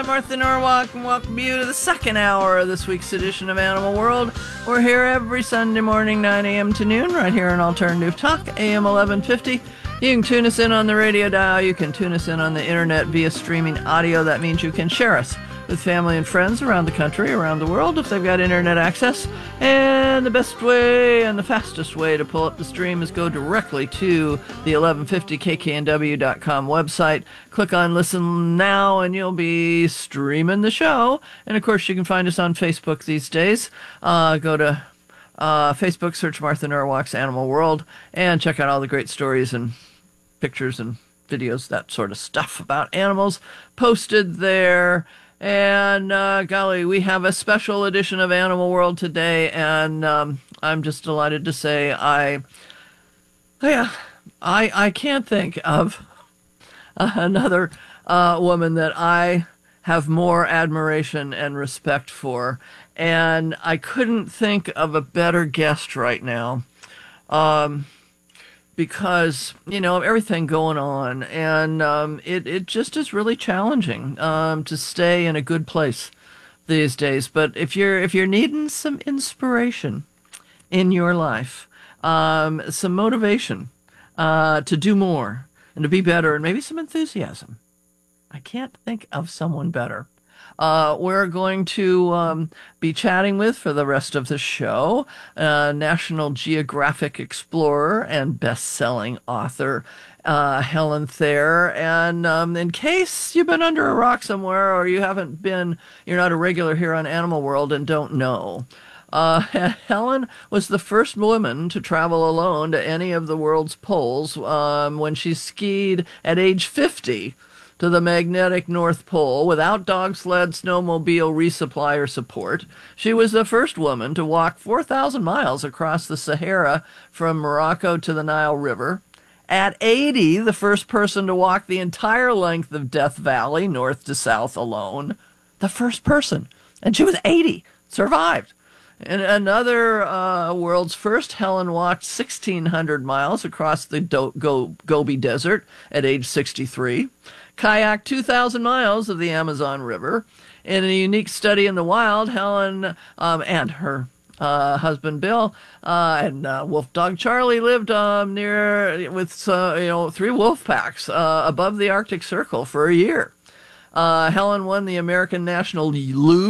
I'm Martha Norwalk, and welcome you to the second hour of this week's edition of Animal World. We're here every Sunday morning, 9 a.m. to noon, right here on Alternative Talk, AM 1150. You can tune us in on the radio dial. You can tune us in on the internet via streaming audio. That means you can share us with family and friends around the country, around the world, if they've got internet access. And the best way and the fastest way to pull up the stream is go directly to the 1150kknw.com website. Click on Listen Now, and you'll be streaming the show. And, of course, you can find us on Facebook these days. Go to Facebook, search Martha Norwalk's Animal World, and check out all the great stories and pictures and videos, that sort of stuff about animals posted there. And golly, we have a special edition of Animal World today, and I'm just delighted to say I can't think of another woman that I have more admiration and respect for, and I couldn't think of a better guest right now. Because, you know, everything going on, and it just is really challenging to stay in a good place these days. But if you're needing some inspiration in your life, some motivation to do more and to be better, and maybe some enthusiasm, I can't think of someone better. We're going to be chatting with, for the rest of the show, National Geographic explorer and best-selling author Helen Thayer. And in case you've been under a rock somewhere, or you're not a regular here on Animal World and don't know, Helen was the first woman to travel alone to any of the world's poles when she skied at age 50 to the magnetic North Pole without dog sled, snowmobile, resupply, or support. She was the first woman to walk 4,000 miles across the Sahara from Morocco to the Nile River. At 80, the first person to walk the entire length of Death Valley, north to south, alone. The first person. And she was 80. Survived. In another world's first, Helen walked 1,600 miles across the Gobi Desert at age 63. Kayaked 2,000 miles of the Amazon River. In a unique study in the wild, Helen and her husband Bill and wolf dog Charlie lived near with 3 wolf packs above the Arctic Circle for a year. Helen won the American National